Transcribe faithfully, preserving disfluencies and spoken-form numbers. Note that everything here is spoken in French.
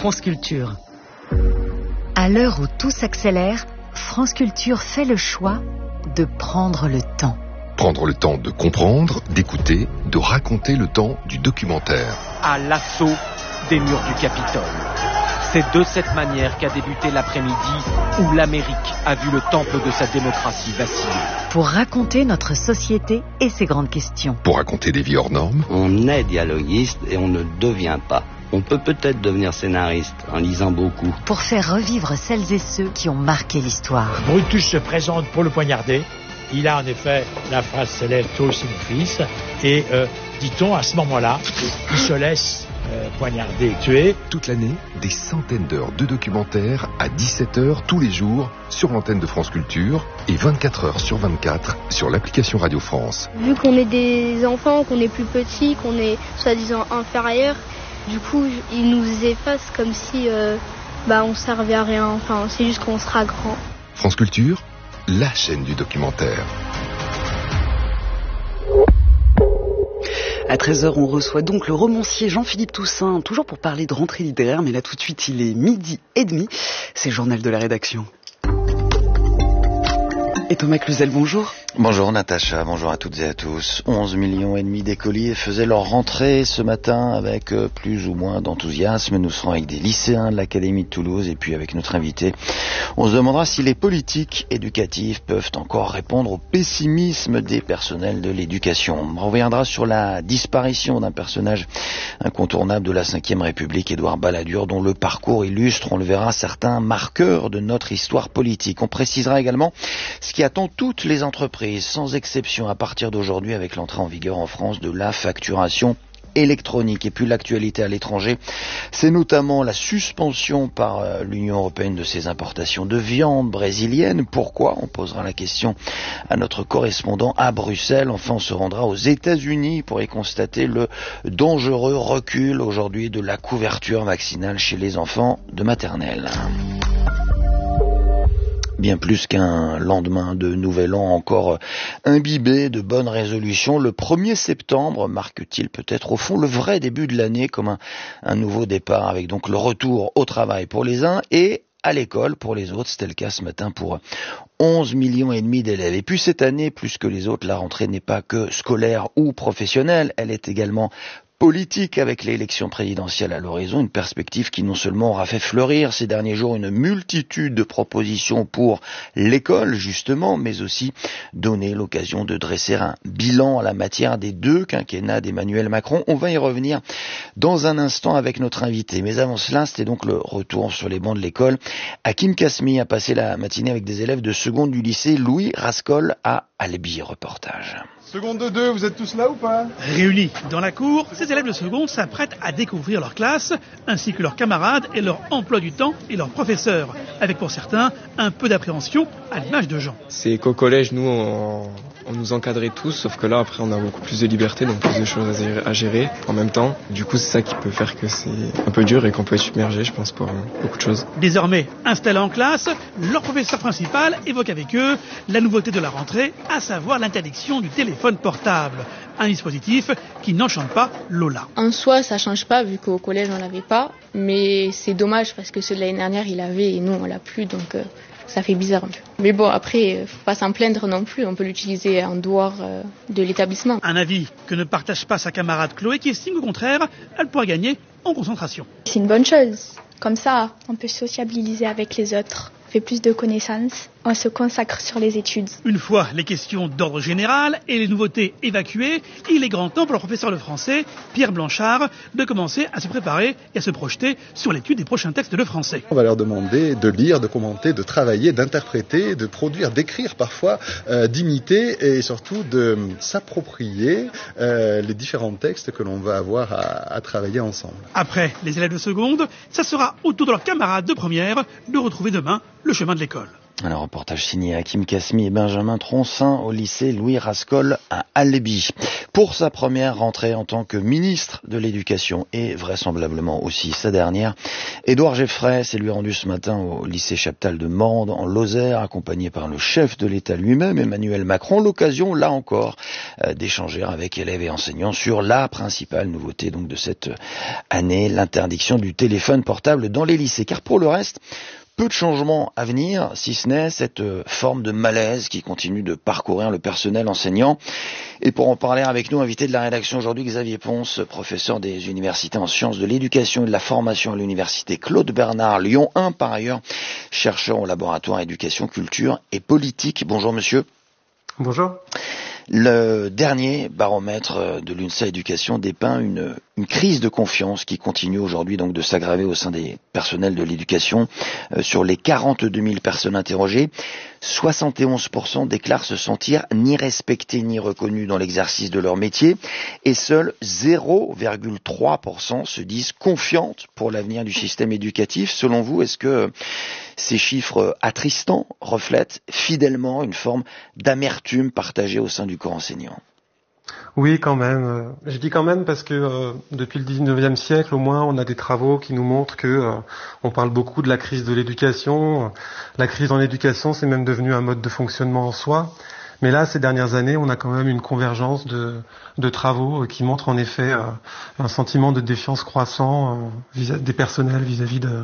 France Culture. À l'heure où tout s'accélère, France Culture fait le choix de prendre le temps. Prendre le temps de comprendre, d'écouter, de raconter le temps du documentaire. À l'assaut des murs du Capitole. C'est de cette manière qu'a débuté l'après-midi où l'Amérique a vu le temple de sa démocratie vaciller. Pour raconter notre société et ses grandes questions. Pour raconter des vies hors normes. On est dialoguiste et on ne devient pas. On peut peut-être devenir scénariste en lisant beaucoup. Pour faire revivre celles et ceux qui ont marqué l'histoire. Brutus se présente pour le poignarder. Il a en effet la phrase célèbre « Toi aussi mon fils ». Et euh, dit-on à ce moment-là, il se laisse euh, poignarder et tuer. Toute l'année, des centaines d'heures de documentaires à dix-sept heures tous les jours sur l'antenne de France Culture et vingt-quatre heures sur vingt-quatre sur l'application Radio France. Vu qu'on est des enfants, qu'on est plus petits, qu'on est soi-disant inférieurs, du coup, ils nous effacent comme si euh, bah, on servait à rien. Enfin, c'est juste qu'on sera grand. France Culture, la chaîne du documentaire. À treize heures, on reçoit donc le romancier Jean-Philippe Toussaint, toujours pour parler de rentrée littéraire, mais là tout de suite, il est midi et demi. C'est le journal de la rédaction. Et Thomas Cluzel, bonjour. Bonjour Natacha, bonjour à toutes et à tous. onze millions et demi d'écoliers faisaient leur rentrée ce matin avec plus ou moins d'enthousiasme. Nous serons avec des lycéens de l'Académie de Toulouse et puis avec notre invité. On se demandera si les politiques éducatives peuvent encore répondre au pessimisme des personnels de l'éducation. On reviendra sur la disparition d'un personnage incontournable de la cinquième République, Édouard Balladur, dont le parcours illustre, on le verra, certains marqueurs de notre histoire politique. On précisera également ce qui attend toutes les entreprises, sans exception, à partir d'aujourd'hui, avec l'entrée en vigueur en France de la facturation électronique. Et puis l'actualité à l'étranger, c'est notamment la suspension par euh, l'Union européenne de ses importations de viande brésilienne. Pourquoi ? On posera la question à notre correspondant à Bruxelles. Enfin, on se rendra aux États-Unis pour y constater le dangereux recul aujourd'hui de la couverture vaccinale chez les enfants de maternelle. Bien plus qu'un lendemain de nouvel an encore imbibé de bonnes résolutions, le premier septembre marque-t-il peut-être au fond le vrai début de l'année comme un, un nouveau départ avec donc le retour au travail pour les uns et à l'école pour les autres. C'était le cas ce matin pour onze millions et demi d'élèves. Et puis cette année, plus que les autres, la rentrée n'est pas que scolaire ou professionnelle, elle est également politique avec l'élection présidentielle à l'horizon, une perspective qui non seulement aura fait fleurir ces derniers jours une multitude de propositions pour l'école justement, mais aussi donner l'occasion de dresser un bilan à la matière des deux quinquennats d'Emmanuel Macron. On va y revenir dans un instant avec notre invité. Mais avant cela, c'était donc le retour sur les bancs de l'école. Hakim Kasmi a passé la matinée avec des élèves de seconde du lycée Louis Rascol à Albi. Reportage. Seconde de deux, vous êtes tous là ou pas ? Réunis dans la cour, ces élèves de seconde s'apprêtent à découvrir leur classe, ainsi que leurs camarades et leur emploi du temps et leurs professeurs, avec pour certains un peu d'appréhension à l'image de Jean. C'est qu'au collège, nous, on, on nous encadrait tous, sauf que là, après, on a beaucoup plus de liberté, donc plus de choses à gérer en même temps. Du coup, c'est ça qui peut faire que c'est un peu dur et qu'on peut être submergé, je pense, pour beaucoup de choses. Désormais, installés en classe, leur professeur principal évoque avec eux la nouveauté de la rentrée, à savoir l'interdiction du téléphone portable, un dispositif qui n'enchante pas Lola. En soi, ça change pas vu qu'au collège on l'avait pas, mais c'est dommage parce que ceux de l'année dernière il avait et nous on l'a plus, donc euh, ça fait bizarre un peu. Mais bon, après, faut pas s'en plaindre non plus, on peut l'utiliser en dehors euh, de l'établissement. Un avis que ne partage pas sa camarade Chloé, qui estime au contraire, elle pourra gagner en concentration. C'est une bonne chose. Comme ça, on peut sociabiliser avec les autres, on fait plus de connaissances, on se consacre sur les études. Une fois les questions d'ordre général et les nouveautés évacuées, il est grand temps pour le professeur de français, Pierre Blanchard, de commencer à se préparer et à se projeter sur l'étude des prochains textes de français. On va leur demander de lire, de commenter, de travailler, d'interpréter, de produire, d'écrire parfois, euh, d'imiter et surtout de s'approprier euh, les différents textes que l'on va avoir à, à travailler ensemble. Après les élèves de seconde, ça sera au tour de leurs camarades de première de retrouver demain le chemin de l'école. Un reportage signé Hakim Kasmi et Benjamin Troncin au lycée Louis Rascol à Albi. Pour sa première rentrée en tant que ministre de l'Éducation et vraisemblablement aussi sa dernière, Édouard Geffray s'est lui rendu ce matin au lycée Chaptal de Mende en Lozère, accompagné par le chef de l'État lui-même, Emmanuel Macron. L'occasion, là encore, d'échanger avec élèves et enseignants sur la principale nouveauté donc de cette année, l'interdiction du téléphone portable dans les lycées. Car pour le reste, peu de changements à venir, si ce n'est cette forme de malaise qui continue de parcourir le personnel enseignant. Et pour en parler avec nous, invité de la rédaction aujourd'hui, Xavier Ponce, professeur des universités en sciences de l'éducation et de la formation à l'université Claude Bernard Lyon un, par ailleurs chercheur au laboratoire éducation, culture et politique. Bonjour monsieur. Bonjour. Le dernier baromètre de l'UNSA Éducation dépeint une, une crise de confiance qui continue aujourd'hui donc de s'aggraver au sein des personnels de l'éducation. Euh, sur les quarante-deux mille personnes interrogées, soixante et onze pour cent déclarent se sentir ni respectés ni reconnus dans l'exercice de leur métier et seuls zéro virgule trois pour cent se disent confiantes pour l'avenir du système éducatif. Selon vous, est-ce que ces chiffres attristants reflètent fidèlement une forme d'amertume partagée au sein du corps enseignant? Oui, quand même. Je dis quand même parce que euh, depuis le dix-neuvième siècle, au moins, on a des travaux qui nous montrent que euh, on parle beaucoup de la crise de l'éducation. La crise dans l'éducation, c'est même devenu un mode de fonctionnement en soi. Mais là, ces dernières années, on a quand même une convergence de, de travaux qui montrent en effet euh, un sentiment de défiance croissant euh, vis-à- des personnels vis-à-vis de,